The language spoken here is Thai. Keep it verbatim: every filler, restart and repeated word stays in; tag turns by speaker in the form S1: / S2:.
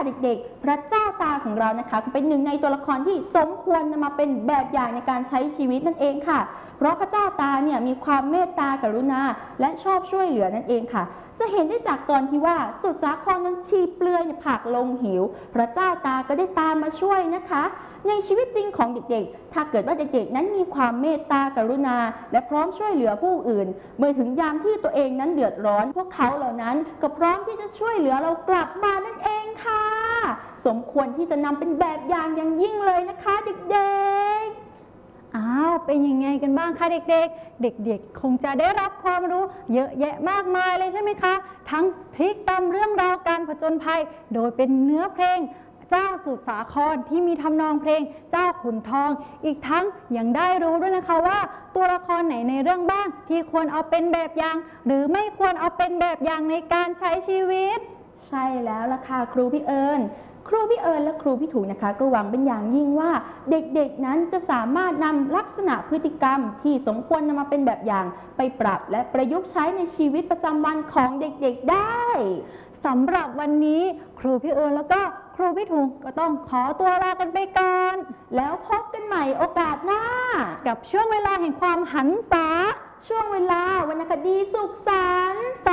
S1: เด็กๆพระเจ้าตาของเรานะคะเป็นหนึ่งในตัวละครที่สมควรนำมาเป็นแบบอย่างในการใช้ชีวิตนั่นเองค่ะเพราะพระเจ้าตาเนี่ยมีความเมตตากรุณาและชอบช่วยเหลือนั่นเองค่ะจะเห็นได้จากตอนที่ว่าสุดสาครนั้นชีเปลือยผักลงหิวพระเจ้าตาก็ได้ตามมาช่วยนะคะในชีวิตจริงของเด็กๆถ้าเกิดว่าเด็กๆนั้นมีความเมตตากรุณาและพร้อมช่วยเหลือผู้อื่นเมื่อถึงยามที่ตัวเองนั้นเดือดร้อนพวกเขาเหล่านั้นก็พร้อมที่จะช่วยเหลือเรากลับมานั่นเองค่ะสมควรที่จะนำเป็นแบบอย่างอย่างยิ่งเลยนะคะเด็กๆ
S2: อ้าวเป็นยังไงกันบ้างคะเด็กๆเด็กๆคงจะได้รับความรู้เยอะแยะมากมายเลยใช่ไหมคะทั้งพลิกตามเรื่องราวการผจญภัยโดยเป็นเนื้อเพลงเจ้าสุดสาครที่มีทำนองเพลงเจ้าขุนทองอีกทั้งยังได้รู้ด้วยนะคะว่าตัวละครไหนในเรื่องบ้างที่ควรเอาเป็นแบบอย่างหรือไม่ควรเอาเป็นแบบอย่างในการใช้ชีวิต
S1: ใช่แล้วล่ะค่ะครูพี่เอิญครูพี่เอิญและครูพี่ถูกนะคะก็หวังเป็นอย่างยิ่งว่าเด็กๆนั้นจะสามารถนำลักษณะพฤติกรรมที่สมควรนำมาเป็นแบบอย่างไปปรับและประยุกต์ใช้ในชีวิตประจำวันของเด็กๆได้
S2: สำหรับวันนี้ครูพี่เอิญแล้วก็ครูพี่ถุงก็ต้องขอตัวลากันไปก่อน
S1: แล้วพบกันใหม่โอกาสหน้า
S2: กับช่วงเวลาแห่งความหันษา
S1: ช่วงเวลาวรรณคดีสุขสันต์